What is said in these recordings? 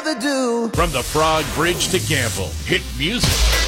ever do. From the Frog Bridge to Campbell, hit music.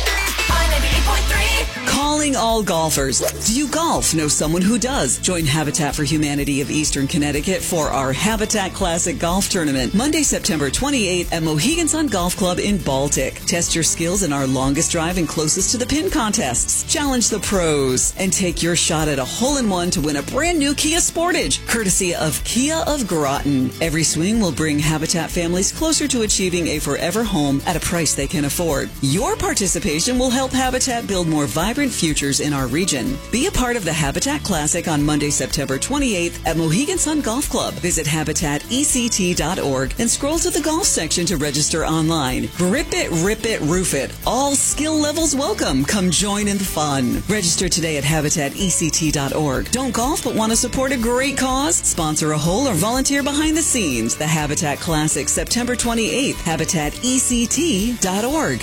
Calling all golfers. Do you golf? Know someone who does? Join Habitat for Humanity of Eastern Connecticut for our Habitat Classic Golf Tournament, Monday, September 28th at Mohegan Sun Golf Club in Baltic. Test your skills in our longest drive and closest to the pin contests. Challenge the pros and take your shot at a hole-in-one to win a brand new Kia Sportage, courtesy of Kia of Groton. Every swing will bring Habitat families closer to achieving a forever home at a price they can afford. Your participation will help Habitat build more vibrant futures in our region. Be a part of the Habitat Classic on Monday, September 28th at Mohegan Sun Golf Club. Visit habitatect.org and scroll to the golf section to register online. Grip it, rip it, roof it. All skill levels welcome. Come join in the fun. Register today at habitatect.org. Don't golf but want to support a great cause? Sponsor a hole or volunteer behind the scenes. The Habitat Classic, September 28th. habitatect.org.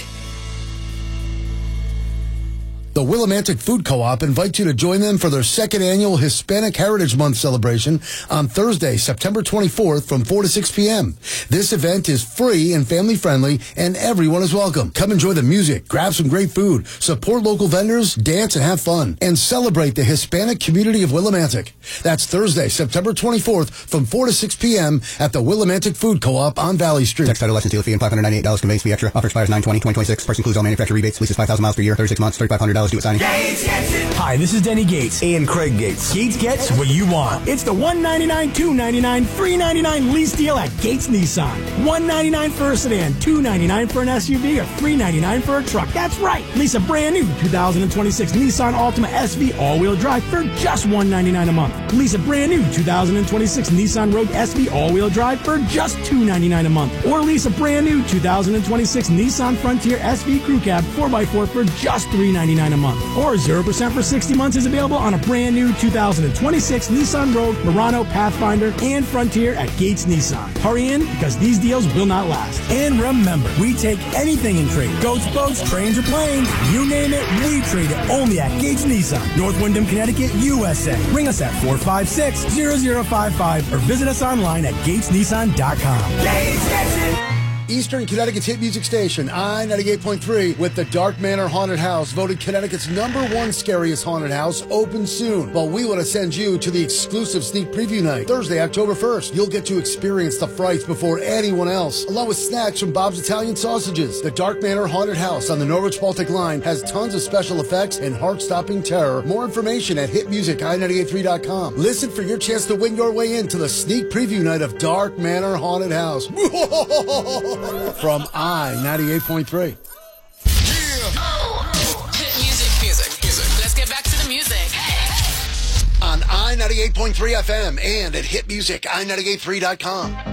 The Willimantic Food Co-op invites you to join them for their second annual Hispanic Heritage Month celebration on Thursday, September 24th from 4 to 6 p.m. This event is free and family-friendly, and everyone is welcome. Come enjoy the music, grab some great food, support local vendors, dance and have fun, and celebrate the Hispanic community of Willimantic. That's Thursday, September 24th from 4 to 6 p.m. at the Willimantic Food Co-op on Valley Street. Text title, license, dealer fee, and $598 conveyance fee extra. Offer expires 9/20/2026. Price includes all manufacturer rebates. Leases 5,000 miles per year. 36 months, $3,500. Due at signing. Hi, this is Denny Gates. And Craig Gates. Gates gets what you want. It's the $199, $299, $399 lease deal at Gates Nissan. $199 for a sedan, $299 for an SUV, or $399 for a truck. That's right. Lease a brand new 2026 Nissan Altima SV all-wheel drive for just $199 a month. Lease a brand new 2026 Nissan Rogue SV all-wheel drive for just $299 a month. Or lease a brand new 2026 Nissan Frontier SV Crew Cab 4x4 for just $399 a month. Or 0% for 60 months is available on a brand new 2026 Nissan Rogue, Murano, Pathfinder, and Frontier at Gates Nissan. Hurry in because these deals will not last. And remember, we take anything in trade. Goats, boats, trains, or planes. You name it, we trade it only at Gates Nissan, North Windham, Connecticut, USA. Ring us at 456-0055 or visit us online at gatesnissan.com. Gates gets it! Eastern Connecticut's hit music station, I-98.3, with the Dark Manor Haunted House, voted Connecticut's #1 scariest haunted house, open soon. But we want to send you to the exclusive sneak preview night, Thursday, October 1st. You'll get to experience the frights before anyone else, along with snacks from Bob's Italian Sausages. The Dark Manor Haunted House on the Norwich Baltic Line has tons of special effects and heart-stopping terror. More information at hitmusici983.com. Listen for your chance to win your way into the sneak preview night of Dark Manor Haunted House. From I-98.3. Music. Let's get back to the music. On I-98.3 FM and at hitmusici983.com.